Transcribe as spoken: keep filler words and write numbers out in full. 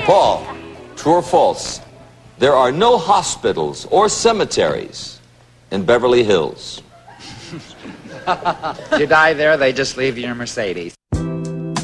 Paul, true or false? There are no hospitals or cemeteries in Beverly Hills. You die there, they just leave you in a Mercedes.